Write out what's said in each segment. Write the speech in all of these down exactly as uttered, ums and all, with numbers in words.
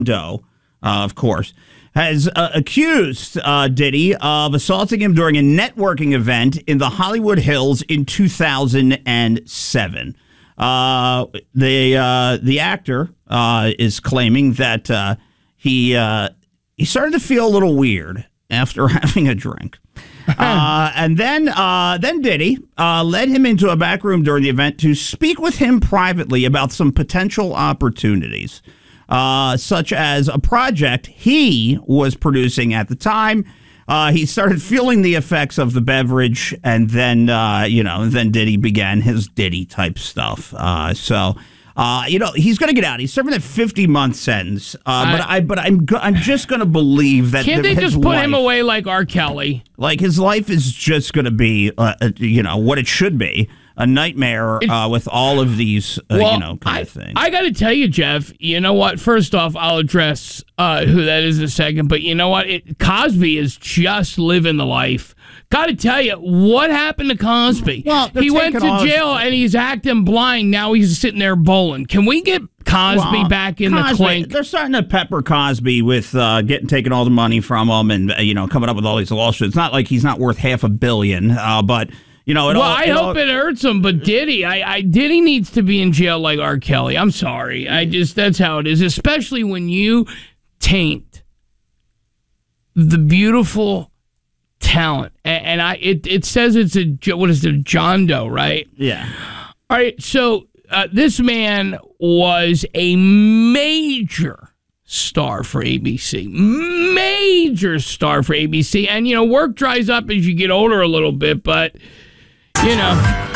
Doe, uh, of course, has uh, accused uh, Diddy of assaulting him during a networking event in the Hollywood Hills in two thousand seven. Uh, the uh, the actor uh, is claiming that uh, he uh, he started to feel a little weird after having a drink. Uh, and then uh, then Diddy uh, led him into a back room during the event to speak with him privately about some potential opportunities, uh, such as a project he was producing at the time. Uh, he started feeling the effects of the beverage, and then, uh, you know, then Diddy began his Diddy type stuff. Uh, so, uh, you know, he's going to get out. He's serving a fifty month sentence. Uh, I, but I, but I'm, go- I'm just going to believe that. Can't the, they just his put life, him away like R. Kelly? Like his life is just going to be, uh, you know, what it should be. A nightmare uh, with all of these, uh, well, you know, kind I, of things. I got to tell you, Jeff, you know what? First off, I'll address uh, who that is in a second. But you know what? It, Cosby is just living the life. Got to tell you, what happened to Cosby? Well, he went to all jail his- and he's acting blind. Now he's sitting there bowling. Can we get Cosby Well, back in Cosby, the clink? They're starting to pepper Cosby with uh, getting taking all the money from him and, uh, you know, coming up with all these lawsuits. It's not like he's not worth half a billion, uh, but... You know, it well, all, I it hope all, it hurts him, but Diddy, I, I Diddy needs to be in jail like R. Kelly. I'm sorry. I just, that's how it is, especially when you taint the beautiful talent. And, and I, it, it says it's a, what is it, John Doe, right? Yeah. All right, so uh, this man was a major star for A B C. Major star for A B C. And, you know, work dries up as you get older a little bit, but, you know.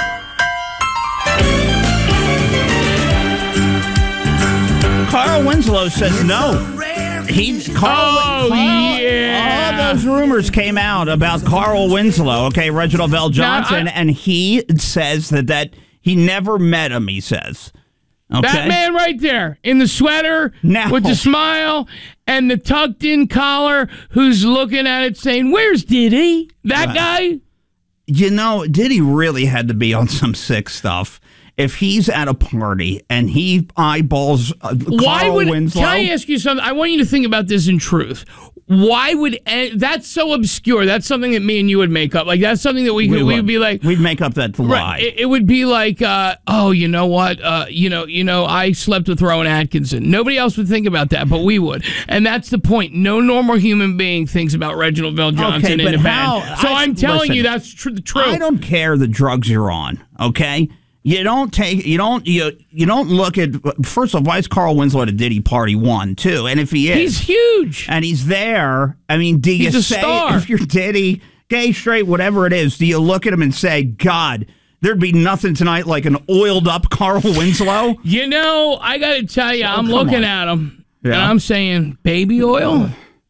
Carl Winslow says no. He, Carl, Oh, Carl, yeah. All those rumors came out about Carl Winslow, okay, Reginald Vell Johnson, Now, I- and he says that, that he never met him, he says. Okay? That man right there in the sweater Now- with the smile and the tucked in collar who's looking at it saying, "Where's Diddy?" That Right. guy? You know, Diddy really had to be on some sick stuff. If he's at a party and he eyeballs uh, Why Carl would, Winslow. Can I ask you something? I want you to think about this in truth. Why would, that's so obscure. That's something that me and you would make up. Like, that's something that we, we could, we would. would be like. We'd make up that lie. Right, it, it would be like, uh, oh, you know what? Uh, you know, you know, I slept with Rowan Atkinson. Nobody else would think about that, but we would. And that's the point. No normal human being thinks about Reginald Vell Johnson Okay, in but a how- band. So I- I'm telling listen, you, that's tr- the truth. I don't care the drugs you're on, okay? You don't take, you don't, you you don't look at, first off, why is Carl Winslow at a Diddy party? One, two, and if he is. He's huge. And he's there, I mean, do you He's a say, star. if you're Diddy, gay, straight, whatever it is, do you look at him and say, God, there'd be nothing tonight like an oiled up Carl Winslow? You know, I got to tell you, Oh, I'm come looking on. at him, Yeah. and I'm saying, baby oil?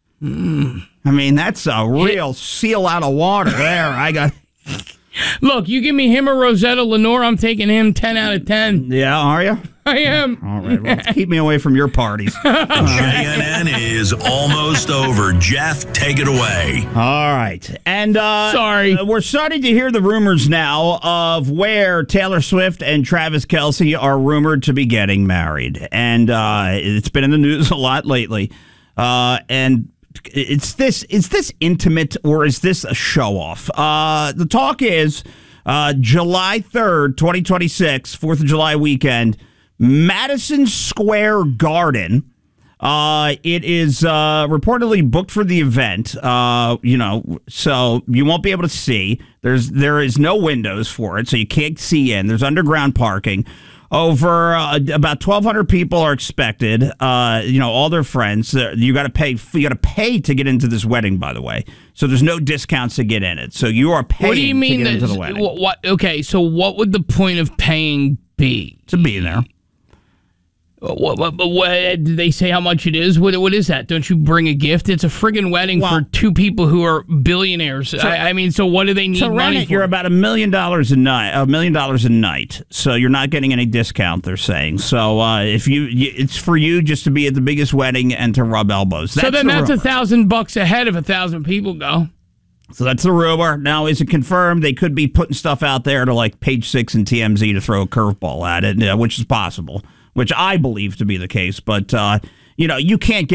I mean, that's a real seal out of water there. I got... Look, you give me him or Rosetta Lenore, I'm taking him ten out of ten. Yeah, are you? I am. All right, well, keep me away from your parties. J N N is almost over. Jeff, take it away. All right. And uh, Sorry. we're starting to hear the rumors now of where Taylor Swift and Travis Kelce are rumored to be getting married. And uh, it's been in the news a lot lately. Uh, and it's this is this intimate or is this a show off? Uh, the talk is uh, July third, twenty twenty-six, fourth of July weekend, Madison Square Garden. Uh, it is uh, reportedly booked for the event. Uh, you know, so you won't be able to see. There's there is no windows for it, so you can't see in. There's underground parking. Over uh, about twelve hundred people are expected. Uh, you know, all their friends. Uh, you got to pay. You got to pay to get into this wedding, by the way. So there's no discounts to get in it. So you are paying What do you mean? to get into that- the wedding. What, what? Okay, so what would the point of paying be? To be there. What, what, what, what did they say how much it is? What, what is that? Don't you bring a gift? It's a friggin' wedding Well- for two people who are billionaires. I, I mean, so what do they need To rent money it, for? you're about a million dollars a night. A million dollars a night. So you're not getting any discount. They're saying. So uh, if you, you, it's for you just to be at the biggest wedding and to rub elbows. so then the that's a rumor. thousand bucks a head if a thousand people go. So that's the rumor. Now, is it confirmed? They could be putting stuff out there to like Page Six and T M Z to throw a curveball at it, uh, which is possible. Which I believe to be the case, but uh, You know, you can't